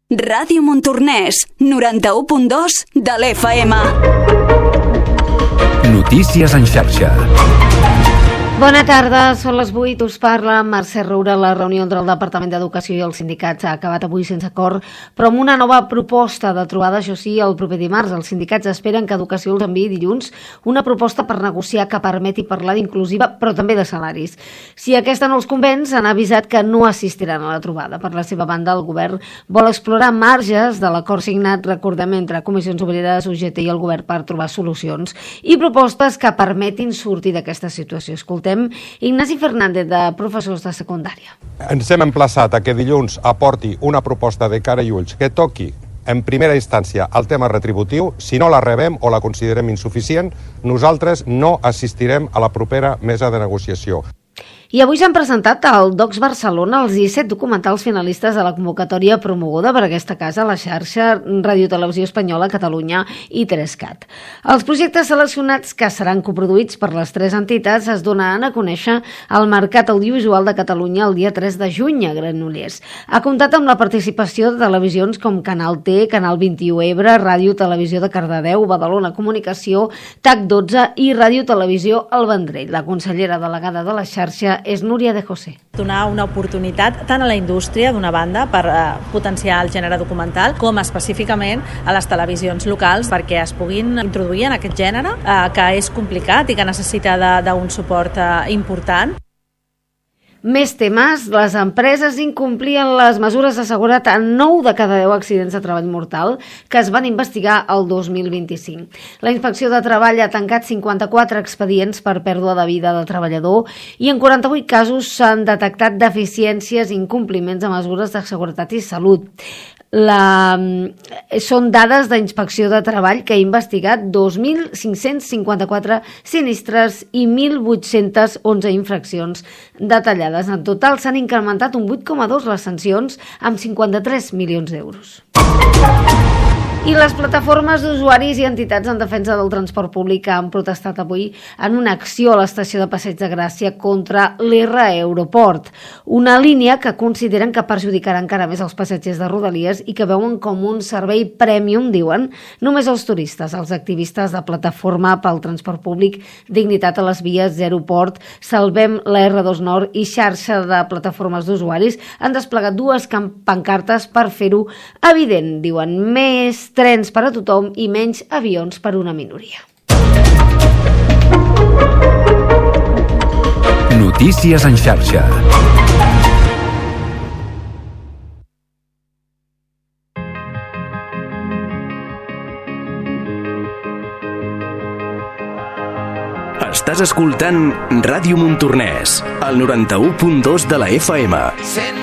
Ràdio Montornès, 91.2 de l'FM. Notícies en xarxa. Bona tarda, són les 8, us parla Mercè Roura. La reunió entre el Departament d'Educació i els sindicats ha acabat avui sense acord, però amb una nova proposta de trobada, això sí, el proper dimarts. Els sindicats esperen que Educació els enviï dilluns una proposta per negociar que permeti parlar d'inclusiva, però també de salaris. Si aquesta no els convenç, han avisat que no assistiran a la trobada. Per la seva banda, el govern vol explorar marges de l'acord signat, recordem, entre Comissions Obreres, UGT i el govern per trobar solucions i propostes que permetin sortir d'aquesta situació. Escoltem Ignasi Fernández, de professors de secundària. Ens hem emplaçat a que dilluns aporti una proposta de cara i ulls que toqui en primera instància el tema retributiu. Si no la rebem o la considerem insuficient, nosaltres no assistirem a la propera mesa de negociació. I avui s'han presentat al Docs Barcelona els 17 documentals finalistes de la convocatòria promoguda per aquesta casa, la xarxa Ràdio Televisió Espanyola, Catalunya i 3Cat. Els projectes seleccionats, que seran coproduïts per les tres entitats, es donaran a conèixer al Mercat Audiovisual de Catalunya el dia 3 de juny a Granollers. Ha comptat amb la participació de televisions com Canal T, Canal 21 Ebre, Ràdio Televisió de Cardedeu, Badalona Comunicació, TAC12 i Ràdio Televisió El Vendrell. La consellera delegada de la xarxa és Núria de José. Donar una oportunitat tant a la indústria, d'una banda, per potenciar el gènere documental, com específicament a les televisions locals perquè es puguin introduir en aquest gènere, que és complicat i que necessita d'un suport important. Més temes. Les empreses incomplien les mesures de seguretat en 9 de cada 10 accidents de treball mortal que es van investigar el 2025. La Inspecció de Treball ha tancat 54 expedients per pèrdua de vida del treballador i en 48 casos s'han detectat deficiències i incompliments de mesures de seguretat i salut. Són dades d'Inspecció de Treball, que ha investigat 2.554 sinistres i 1.811 infraccions detallades. En total s'han incrementat un 8,2 les sancions amb 53 milions d'euros. I les plataformes d'usuaris i entitats en defensa del transport públic han protestat avui en una acció a l'estació de Passeig de Gràcia contra l'R-Aeroport, una línia que consideren que perjudicarà encara més els passatgers de Rodalies i que veuen com un servei prèmium, diuen, només als turistes. Els activistes de Plataforma pel Transport Públic, Dignitat a les Vies, Zero Port, Salvem la R2 Nord i xarxa de plataformes d'usuaris han desplegat dues pancartes per fer-ho evident, diuen, més trens per a tothom i menys avions per a una minoria. Notícies en xarxa. Estàs escoltant Ràdio Montornès, el 91.2 de la FM.